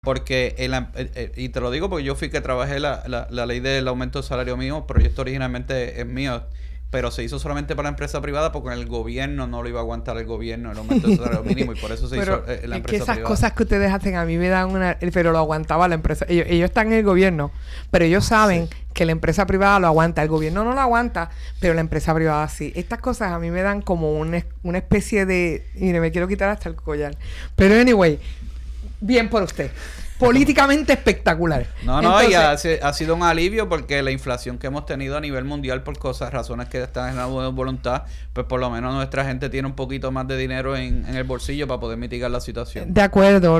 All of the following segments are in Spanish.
Porque, y te lo digo porque yo fui que trabajé la ley del aumento del salario mínimo, el proyecto originalmente es mío, pero se hizo solamente para la empresa privada porque el gobierno no lo iba a aguantar el gobierno el aumento del salario mínimo y por eso se hizo la empresa privada. Es que esas cosas que ustedes hacen a mí me dan pero lo aguantaba la empresa. Ellos están en el gobierno, pero ellos saben que la empresa privada lo aguanta. El gobierno no lo aguanta, pero la empresa privada sí. Estas cosas a mí me dan como una especie de... Mire, me quiero quitar hasta el collar. Pero anyway... Bien por usted. Políticamente espectacular. Entonces, y ha sido un alivio porque la inflación que hemos tenido a nivel mundial por razones que están en la buena voluntad, pues por lo menos nuestra gente tiene un poquito más de dinero en el bolsillo para poder mitigar la situación. De acuerdo.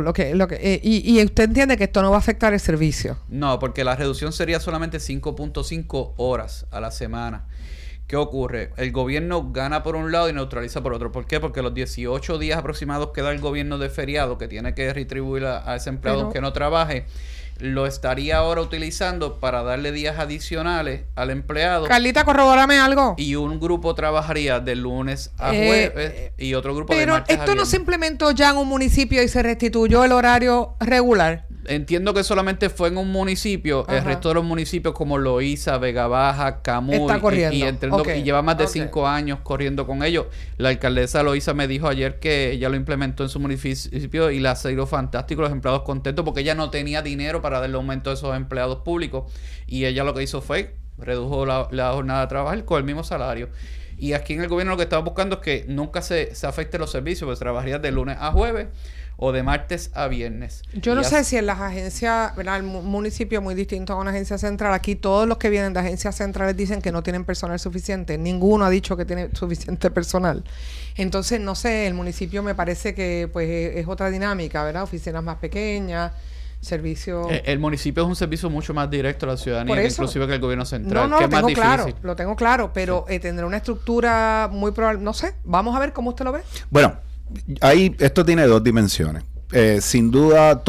Y usted entiende que esto no va a afectar el servicio. No, porque la reducción sería solamente 5.5 horas a la semana. ¿Qué ocurre? El gobierno gana por un lado y neutraliza por otro. ¿Por qué? Porque los 18 días aproximados que da el gobierno de feriado, que tiene que retribuir a ese empleado que no trabaje, lo estaría ahora utilizando para darle días adicionales al empleado. Carlita, corrobórame algo. Y un grupo trabajaría de lunes a jueves y otro grupo de martes a viernes. Pero esto no se implementó ya en un municipio y se restituyó el horario regular. Entiendo que solamente fue en un municipio. Ajá. El resto de los municipios como Loíza, Vega Baja, Camuy, está corriendo. Y lleva más de 5 años corriendo con ellos. La alcaldesa Loíza me dijo ayer que ella lo implementó en su municipio y le ha sido fantástico, los empleados contentos porque ella no tenía dinero para darle aumento a esos empleados públicos y ella lo que hizo fue redujo la jornada de trabajo con el mismo salario. Y aquí en el gobierno lo que estamos buscando es que nunca se afecte los servicios, pues trabajaría de lunes a jueves o de martes a viernes. Yo no sé si en las agencias, ¿verdad? El municipio es muy distinto a una agencia central. Aquí todos los que vienen de agencias centrales dicen que no tienen personal suficiente. Ninguno ha dicho que tiene suficiente personal. Entonces, no sé, el municipio me parece que pues es otra dinámica, ¿verdad? Oficinas más pequeñas, servicio... El municipio es un servicio mucho más directo a la ciudadanía, inclusive que el gobierno central. No, lo tengo claro, pero tendrá una estructura muy probable, no sé, vamos a ver cómo usted lo ve. Bueno, esto tiene dos dimensiones. Sin duda,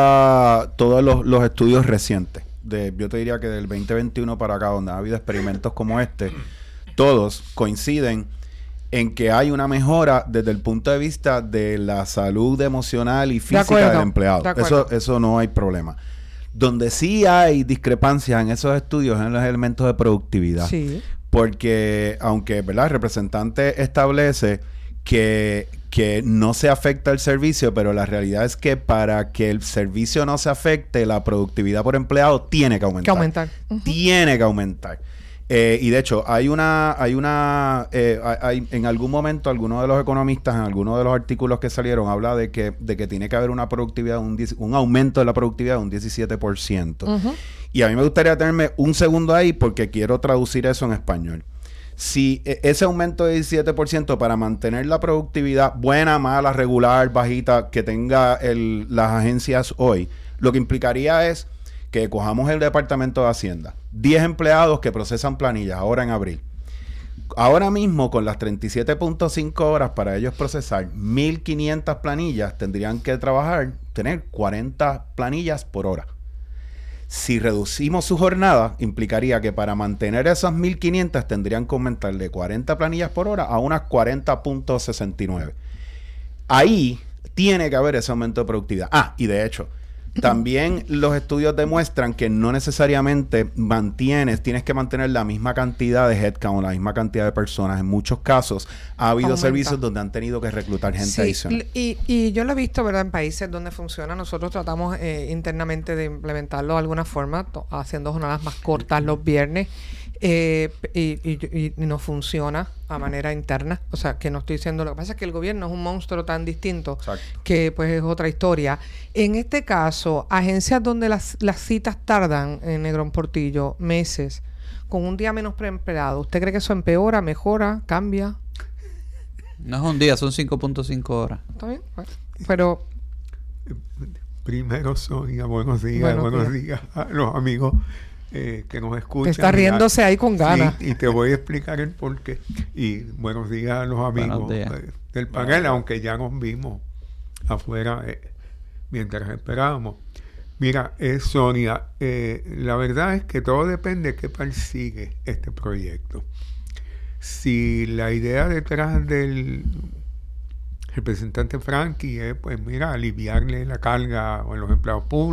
todos los estudios recientes, yo te diría que del 2021 para acá, donde ha habido experimentos como este, todos coinciden en que hay una mejora desde el punto de vista de la salud emocional y física del empleado. Eso no hay problema. Donde sí hay discrepancias en esos estudios es en los elementos de productividad. Sí. Porque, aunque, ¿verdad?, el representante establece que no se afecta el servicio, pero la realidad es que para que el servicio no se afecte, la productividad por empleado tiene que aumentar. Tiene que aumentar. Y de hecho, hay en algún momento, algunos de los economistas, en algunos de los artículos que salieron, habla de que tiene que haber una productividad, un aumento de la productividad de un 17%. Y a mí me gustaría tenerme un segundo ahí porque quiero traducir eso en español. Si ese aumento de 17% para mantener la productividad buena, mala, regular, bajita, que tenga las agencias hoy, lo que implicaría es que cojamos el Departamento de Hacienda, 10 empleados que procesan planillas ahora en abril. Ahora mismo, con las 37.5 horas para ellos procesar 1,500 planillas, tendrían que tener 40 planillas por hora. Si reducimos su jornada, implicaría que para mantener esas 1,500 tendrían que aumentar de 40 planillas por hora a unas 40.69. Ahí tiene que haber ese aumento de productividad. Y de hecho, también los estudios demuestran que no necesariamente tienes que mantener la misma cantidad de headcount, la misma cantidad de personas. En muchos casos ha habido servicios donde han tenido que reclutar gente adicional. Y yo lo he visto, ¿verdad?, en países donde funciona. Nosotros tratamos internamente de implementarlo de alguna forma, haciendo jornadas más cortas los viernes. Y no funciona a manera interna, o sea, que no estoy diciendo, lo que pasa es que el gobierno es un monstruo tan distinto. Exacto. Que pues es otra historia. En este caso, agencias donde las citas tardan, en Negrón Portillo, meses, con un día menos preempleado, ¿usted cree que eso empeora, mejora, cambia? No es un día, son 5.5 horas. ¿Está bien? Bueno, pero... Primero, Sonia, buenos días a los amigos que nos escuchan. Está riéndose ahí con ganas. Sí, y te voy a explicar el porqué. Y buenos días a los amigos del panel, aunque ya nos vimos afuera mientras esperábamos. Mira, Sonia, la verdad es que todo depende de qué persigue este proyecto. Si la idea detrás del representante Frankie es, pues mira, aliviarle la carga a los empleados públicos.